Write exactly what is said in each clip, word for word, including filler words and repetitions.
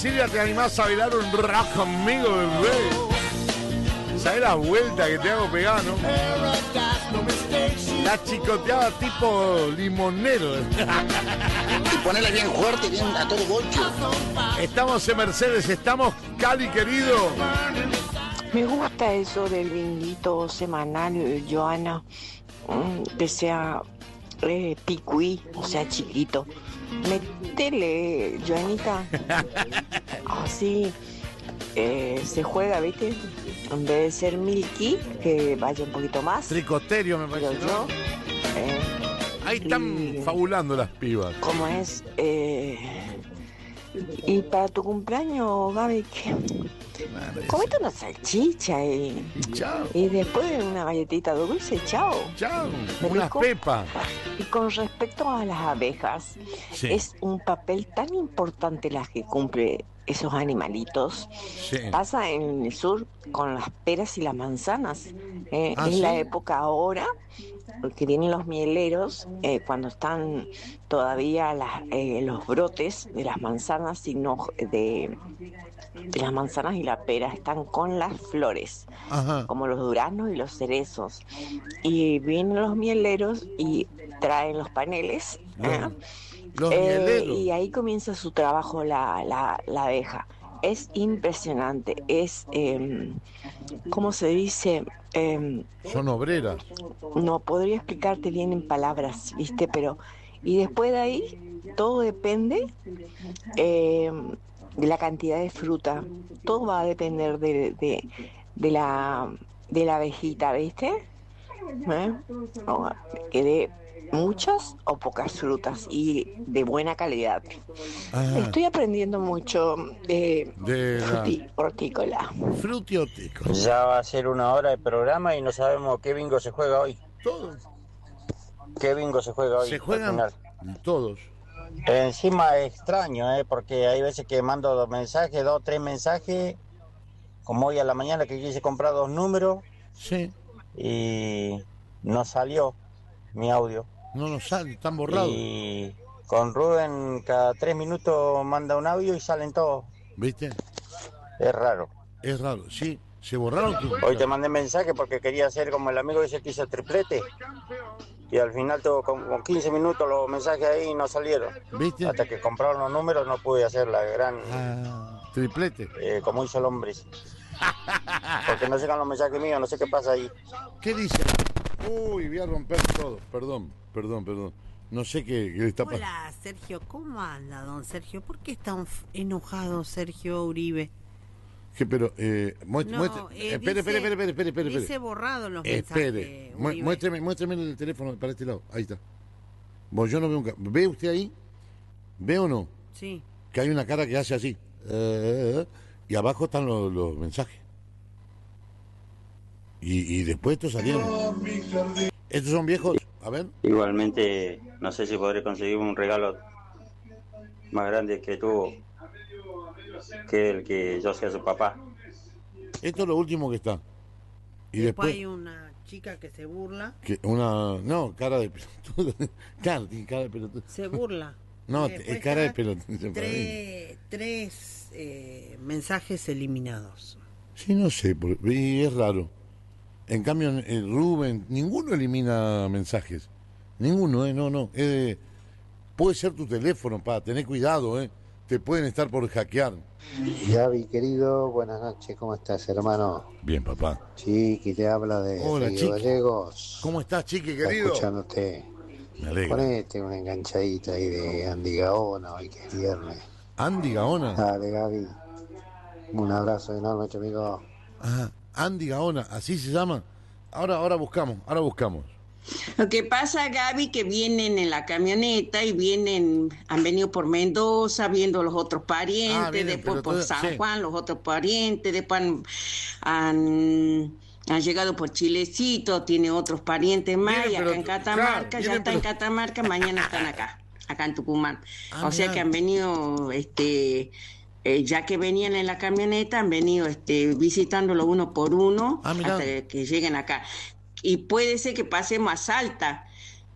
Silvia, ¿te animás a bailar un rock conmigo, bebé? ¿Sabés la vuelta que te hago pegar, no? La chicoteada tipo limonero. Y ponerla bien fuerte, bien a todo bolcho. Estamos en Mercedes, estamos, Cali, querido. Me gusta eso del vinguito semanal, Joana, que sea eh, picuí, o sea, chiquito. Métele, Joanita. Así eh, se juega, ¿viste? En vez de ser milky, que vaya un poquito más. Tricoterio, me parece. Pero yo, eh, ahí están y, fabulando las pibas. ¿Cómo es? Eh, y para tu cumpleaños, Gaby, ¿qué? Comete una salchicha y, chao. Y después una galletita dulce, chao. Chao, unas pepas. Y con respecto a las abejas, sí. Es un papel tan importante las que cumple esos animalitos. Sí. Pasa en el sur con las peras y las manzanas. Eh, ah, es ¿sí? La época ahora que vienen los mieleros, eh, cuando están todavía las, eh, los brotes de las manzanas, sino de, de las manzanas y la pera están con las flores. Ajá. Como los duraznos y los cerezos. Y vienen los mieleros y traen los paneles. ¿eh? Los eh, mieleros. Y ahí comienza su trabajo la, la, la abeja. Es impresionante, es, eh, ¿cómo se dice? Eh, Son obreras. No podría explicarte bien en palabras, ¿viste? Pero, y después de ahí, todo depende eh, de la cantidad de fruta. Todo va a depender de, de, de, la, de la abejita, ¿viste? ¿Eh? Que de muchas o pocas frutas y de buena calidad. Ajá. Estoy aprendiendo mucho de, de fruti, hortícola. Fruti hortícola. Ya va a ser una hora de programa y no sabemos qué bingo se juega hoy. Todos. ¿Qué bingo se juega hoy? Se juegan todos. Encima es extraño, ¿eh? Porque hay veces que mando dos mensajes, dos, tres mensajes, como hoy a la mañana que quise comprar dos números. Sí. Y no salió mi audio. No nos sale, están borrados. Y con Rubén cada tres minutos manda un audio y salen todos. ¿Viste? Es raro. Es raro, sí. Se borraron. Hoy te mandé mensaje porque quería hacer como el amigo ese que hizo el triplete. Y al final tuvo como quince minutos los mensajes ahí y no salieron. ¿Viste? Hasta que compraron los números no pude hacer la gran... Ah, triplete. Eh, como hizo el hombre. Porque no llegan los mensajes míos, no sé qué pasa ahí. ¿Qué dice? Uy, voy a romper todo. Perdón, perdón, perdón. No sé qué, qué está pasando. Hola, Sergio. ¿Cómo anda, don Sergio? ¿Por qué está enojado Sergio Uribe? Que, pero, eh, muestre, no, muestre, eh, espere, espere, espere, espere, espere, espere. Dice borrado los espere. mensajes. Espere, muéstreme, muéstreme el teléfono para este lado. Ahí está. Vos, yo no veo un ca- ¿Ve usted ahí? ¿Ve o no? Sí. Que hay una cara que hace así. Uh, y abajo están los, los mensajes. Y, y después estos salieron. ¿Estos son viejos? A ver. Igualmente, no sé si podré conseguir un regalo más grande que tú, que el que yo sea su papá. Esto es lo último que está. Y después, después hay una chica que se burla. Que una, no, cara de pelotudo. Claro, tiene cara de pelotudo. Se burla. No, es cara de pelotudo. Tres, tres eh, mensajes eliminados. Sí, no sé, por, y es raro. En cambio, el Rubén, ninguno elimina mensajes. Ninguno, ¿eh? No, no. Eh, puede ser tu teléfono, para tener cuidado, ¿eh? Te pueden estar por hackear. Gaby, querido, buenas noches. ¿Cómo estás, hermano? Bien, papá. Chiqui, te habla de Hola, Río Chiqui. Gallegos. ¿Cómo estás, Chiqui, querido? Está escuchándote. Me alegra. Ponete una enganchadita ahí de Andy Gaona, hoy que es viernes. ¿Andy Gaona? Dale, Gaby. Un abrazo enorme, tu amigo. Ajá. Andy Gaona, así se llama. Ahora, ahora buscamos, ahora buscamos. Lo que pasa, Gaby, que vienen en la camioneta y vienen, han venido por Mendoza, viendo los otros parientes, Ah, vienen, después pero por todo- San sí. Juan, los otros parientes, después han, han, han llegado por Chilecito, tiene otros parientes más, Vienen, y acá pero- en Catamarca, claro, ya vienen, está en pero- Catamarca, mañana están acá, acá en Tucumán. Ah, o sea mirá. que han venido, este... eh, ya que venían en la camioneta, han venido este, visitándolo uno por uno Ah, mirá. hasta que lleguen acá. Y puede ser que pasemos a Salta,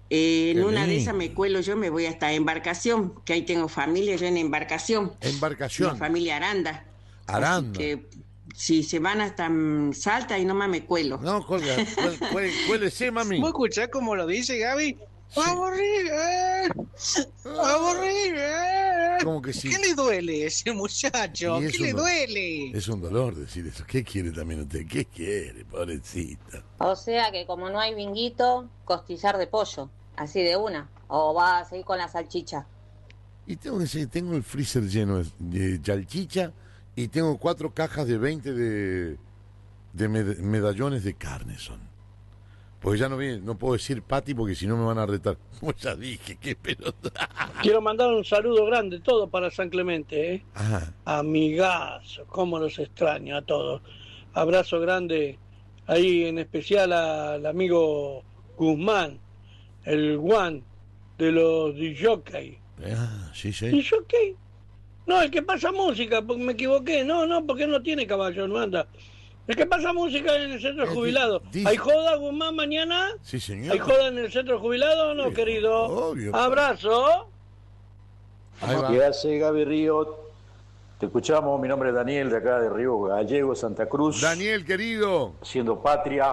Eh, en Qué una de lindo. esas me cuelo yo, me voy hasta Embarcación, que ahí tengo familia, yo en Embarcación. Embarcación. La familia Aranda. Aranda. Así que si se van hasta mm, Salta y nomás me cuelo. No, colga, cuel- cuel- cuélese, mami. ¿Vos escuchás cómo lo dice Gaby? ¡Vamos River! ¡Vamos River! Como que sí. ¿Qué le duele a ese muchacho? Y es ¿Qué le un do- duele? Es un dolor decir eso. ¿Qué quiere también usted? ¿Qué quiere, pobrecita? O sea que como no hay binguito, costillar de pollo, así de una. O va a seguir con la salchicha. Y tengo que decir, tengo el freezer lleno de, de salchicha y tengo cuatro cajas de veinte de, de med- medallones de carne son. Porque ya no vi- no puedo decir Pati porque si no me van a retar. Pues ya dije, qué pelota. Quiero mandar un saludo grande, todo para San Clemente, ¿eh? Ajá. Amigazos, cómo los extraño a todos. Abrazo grande ahí en especial al amigo Guzmán, el Juan de los D J. Ah, sí, sí. ¿D J? No, el que pasa música, porque me equivoqué. No, no, porque no tiene caballo, no anda. El que pasa música en el centro Es jubilado. di- ¿Hay joda, Guzmán, mañana? Sí, señor. ¿Hay joda en el centro jubilado o no, Sí, querido? obvio. Abrazo. Ahí va. ¿Qué hace Gaby Río? Te escuchamos, mi nombre es Daniel, de acá de Río Gallego, Santa Cruz. Daniel, querido. Siendo patria,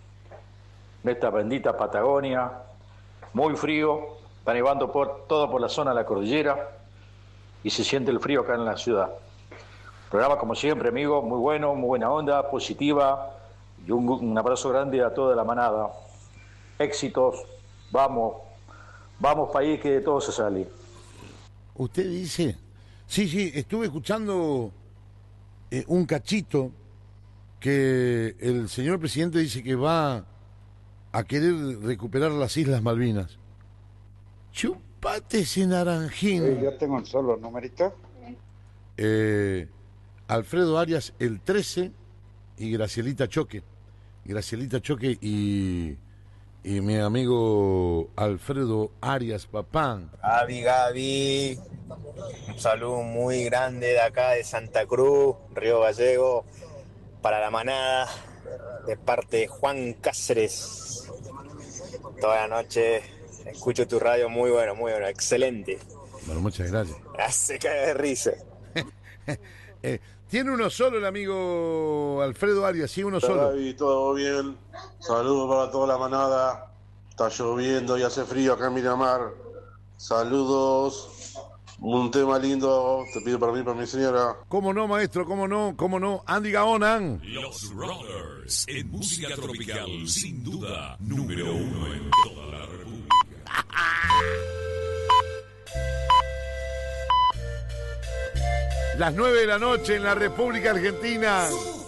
de esta bendita Patagonia, muy frío, está nevando por, todo por la zona de la cordillera y se siente el frío acá en la ciudad. Programa como siempre, amigo, muy bueno, muy buena onda, positiva y un, un abrazo grande a toda la manada. Éxitos, vamos, vamos país que de todo se sale. ¿Usted dice? Sí, sí, estuve escuchando eh, un cachito que el señor presidente dice que va a querer recuperar las Islas Malvinas. Chupate ese naranjín. Eh, ya tengo el solo numerito. Eh, Alfredo Arias el trece y Gracielita Choque. Gracielita Choque y, y mi amigo Alfredo Arias Papán. Gaby, Gaby, un saludo muy grande de acá de Santa Cruz, Río Gallego, para la manada, de parte de Juan Cáceres. Toda la noche escucho tu radio, muy bueno, muy bueno, excelente. Bueno, muchas gracias. Hace caer de risa. eh, Tiene uno solo el amigo Alfredo Arias, sí, uno solo. Gaby, todo bien. Saludos para toda la manada. Está lloviendo y hace frío acá en Miramar. Saludos. Un tema lindo. Te pido para mí, para mi señora. ¿Cómo no, maestro? ¿Cómo no? ¿Cómo no? Andy Gaonan. Los Rollers, en música tropical, sin duda, número uno en toda la República. Las nueve de la noche en la República Argentina.